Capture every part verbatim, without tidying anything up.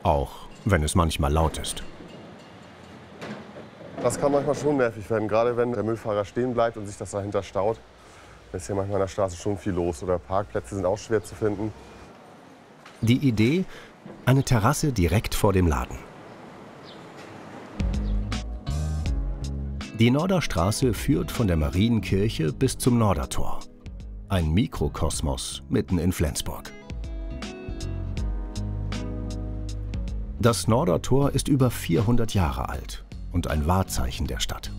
Auch wenn es manchmal laut ist. Das kann manchmal schon nervig werden, gerade wenn der Müllfahrer stehen bleibt und sich das dahinter staut. Da ist hier manchmal an der Straße schon viel los oder Parkplätze sind auch schwer zu finden. Die Idee: eine Terrasse direkt vor dem Laden. Die Norderstraße führt von der Marienkirche bis zum Nordertor. Ein Mikrokosmos mitten in Flensburg. Das Nordertor ist über vierhundert Jahre alt und ein Wahrzeichen der Stadt.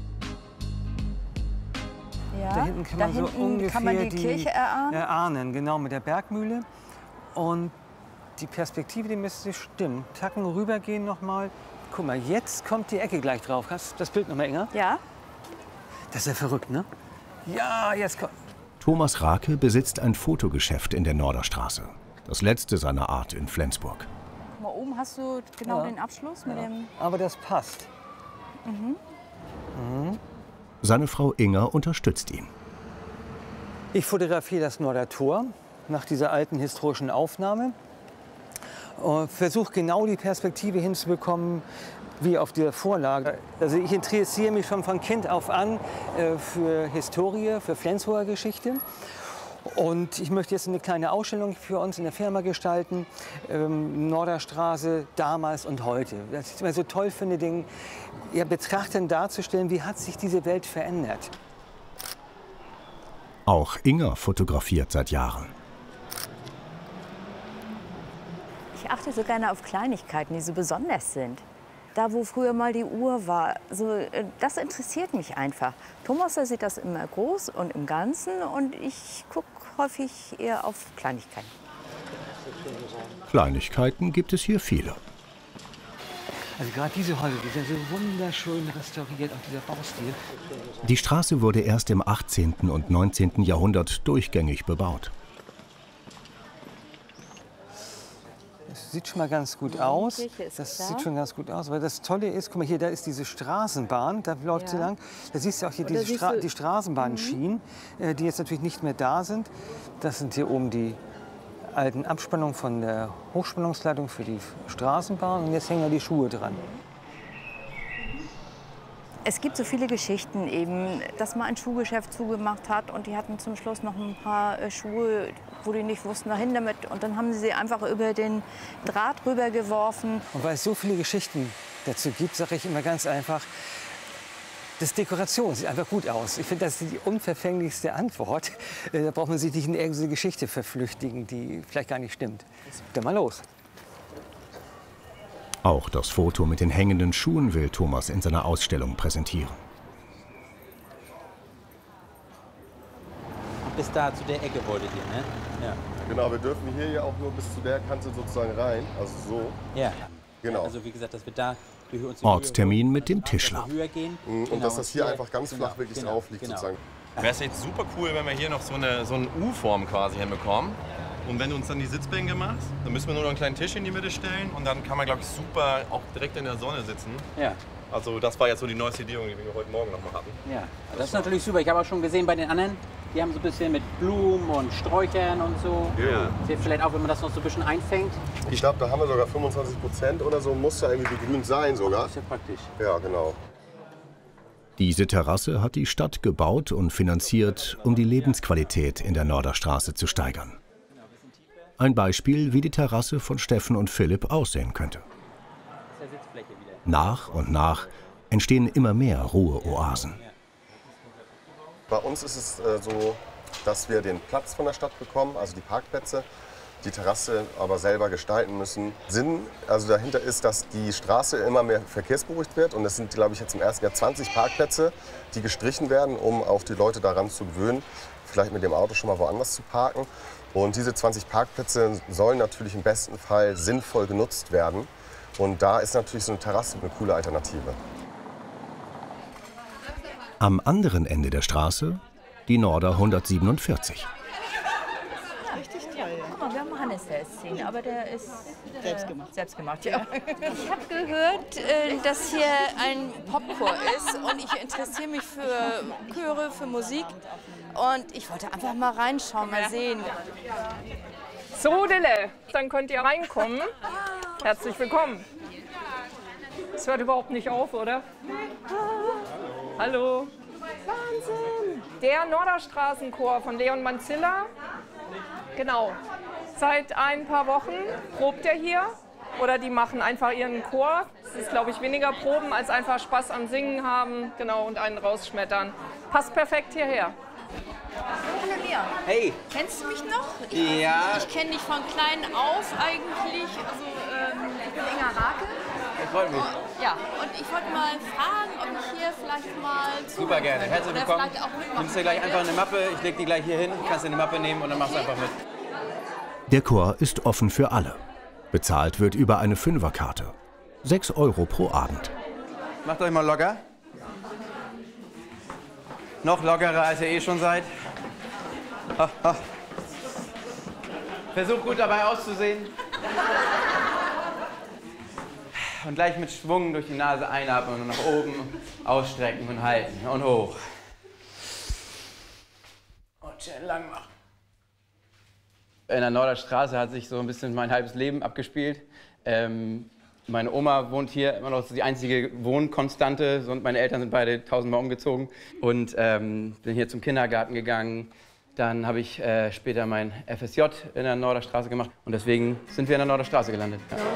Ja, da hinten kann da man so hinten ungefähr kann man die, die Kirche erahnen. erahnen, genau, mit der Bergmühle. Und die Perspektive, die müsste stimmen. Tacken rübergehen noch mal. Guck mal, jetzt kommt die Ecke gleich drauf. Hast du das Bild noch mal, Inga? Ja. Das ist ja verrückt, ne? Ja, jetzt kommt. Thomas Rake besitzt ein Fotogeschäft in der Norderstraße. Das letzte seiner Art in Flensburg. Mal oben hast du genau Ja. den Abschluss mit Ja. dem. Aber das passt. Mhm. Mhm. Seine Frau Inga unterstützt ihn. Ich fotografiere das Nordertor nach dieser alten historischen Aufnahme. Versuche genau die Perspektive hinzubekommen, wie auf dieser Vorlage. Also ich interessiere mich schon von Kind auf an äh, für Historie, für Flensburger Geschichte. Und ich möchte jetzt eine kleine Ausstellung für uns in der Firma gestalten. Ähm, Norderstraße damals und heute. Was ich immer so toll finde, den ja, Betrachtern darzustellen, wie hat sich diese Welt verändert. Auch Inga fotografiert seit Jahren. Ich achte so gerne auf Kleinigkeiten, die so besonders sind. Da, wo früher mal die Uhr war, so, das interessiert mich einfach. Thomas der sieht das immer groß und im Ganzen und ich gucke häufig eher auf Kleinigkeiten. Kleinigkeiten gibt es hier viele. Also gerade diese Häuser, die sind so wunderschön restauriert, auch dieser Baustil. Die Straße wurde erst im achtzehnten und neunzehnten Jahrhundert durchgängig bebaut. Das sieht schon mal ganz gut aus. Das klar. sieht schon ganz gut aus. Aber das Tolle ist, guck mal hier, da ist diese Straßenbahn, da läuft Ja. sie lang. Da siehst du auch hier Oder diese siehst Stra du- die Straßenbahnschienen, äh, die jetzt natürlich nicht mehr da sind. Das sind hier oben die alten Abspannungen von der Hochspannungsleitung für die Straßenbahn. Und jetzt hängen da die Schuhe dran. Es gibt so viele Geschichten eben, dass mal ein Schuhgeschäft zugemacht hat und die hatten zum Schluss noch ein paar äh, Schuhe, wo die nicht wussten, wohin damit. Und dann haben sie sie einfach über den Draht rübergeworfen. Und weil es so viele Geschichten dazu gibt, sage ich immer ganz einfach, das Dekoration sieht einfach gut aus. Ich finde, das ist die unverfänglichste Antwort. Äh, Da braucht man sich nicht in irgendeine Geschichte verflüchtigen, die vielleicht gar nicht stimmt. Dann mal los. Auch das Foto mit den hängenden Schuhen will Thomas in seiner Ausstellung präsentieren. Bis da zu der Ecke wolltet ihr, ne? Ja. Genau, wir dürfen hier ja auch nur bis zu der Kante sozusagen rein, also so. Ja. Genau. Also wie gesagt, dass wir da durch uns die Ortstermin Höhe mit dem holen, Tischler. höher gehen. Und Genau, dass das hier hier- einfach ganz genau, flach wirklich genau, drauf liegt genau. sozusagen. Wäre es jetzt super cool, wenn wir hier noch so eine, so eine U-Form quasi hinbekommen. Und wenn du uns dann die Sitzbänke machst, dann müssen wir nur noch einen kleinen Tisch in die Mitte stellen und dann kann man, glaube ich, super auch direkt in der Sonne sitzen. Ja, Also das war jetzt so die neueste Idee, die wir heute Morgen noch mal hatten. ja. Das ist natürlich super. Ich habe auch schon gesehen bei den anderen, die haben so ein bisschen mit Blumen und Sträuchern und so. Ja. Seht vielleicht auch, wenn man das noch so ein bisschen einfängt. Ich glaube, da haben wir sogar fünfundzwanzig Prozent oder so, muss ja irgendwie begrünt sein sogar. Das ist ja praktisch. Ja, genau. Diese Terrasse hat die Stadt gebaut und finanziert, um die Lebensqualität in der Norderstraße zu steigern. Ein Beispiel, wie die Terrasse von Steffen und Philipp aussehen könnte. Nach und nach entstehen immer mehr Ruheoasen. Bei uns ist es äh, so, dass wir den Platz von der Stadt bekommen, also die Parkplätze, die Terrasse aber selber gestalten müssen. Sinn also dahinter ist, dass die Straße immer mehr verkehrsberuhigt wird und es sind, glaube ich, jetzt im ersten Jahr zwanzig Parkplätze, die gestrichen werden, um auch die Leute daran zu gewöhnen, vielleicht mit dem Auto schon mal woanders zu parken. Und diese zwanzig Parkplätze sollen natürlich im besten Fall sinnvoll genutzt werden. Und da ist natürlich so eine Terrasse eine coole Alternative. Am anderen Ende der Straße die Norder hundertsiebenundvierzig. Richtig toll. Guck mal, wir haben Hannes da jetzt ziehen, aber der ist äh, selbstgemacht. selbstgemacht ja. Ich habe gehört, äh, dass hier ein Popchor ist und ich interessiere mich für Chöre, für Musik und ich wollte einfach mal reinschauen, mal sehen. Sodele, dann könnt ihr reinkommen. Herzlich willkommen. Es hört überhaupt nicht auf, oder? Hallo. Wahnsinn. Der Norderstraßenchor von Leon Manzilla. Genau. Seit ein paar Wochen probt er hier. Oder die machen einfach ihren Chor. Das ist, glaube ich, weniger Proben als einfach Spaß am Singen haben. Genau, und einen rausschmettern. Passt perfekt hierher. Hallo Leon. Hey. Kennst du mich noch? Ich, Ja. Ich kenne dich von klein auf eigentlich. Also, ähm, ich bin Inga Rake. Das freut mich. Ja, und ich wollte mal fragen, ob ich hier vielleicht mal zuhören Super gerne. könnte. Herzlich Oder willkommen. vielleicht auch mitmachen Nimmst dir gleich könnte. einfach eine Mappe, ich leg die gleich hier hin, kannst dir eine Mappe nehmen und dann machst du einfach mit. Der Chor ist offen für alle. Bezahlt wird über eine Fünferkarte. Sechs Euro pro Abend. Macht euch mal locker. Noch lockerer, als ihr eh schon seid. Ha, ha. Versucht gut dabei auszusehen. Und gleich mit Schwung durch die Nase einatmen und nach oben ausstrecken und halten und hoch. Und schön lang machen. In der Norderstraße hat sich so ein bisschen mein halbes Leben abgespielt. Ähm, meine Oma wohnt hier immer noch, die einzige Wohnkonstante. Und meine Eltern sind beide tausendmal umgezogen. Und ähm, bin hier zum Kindergarten gegangen. Dann habe ich äh, später mein F S J in der Norderstraße gemacht. Und deswegen sind wir in der Norderstraße gelandet. Ja.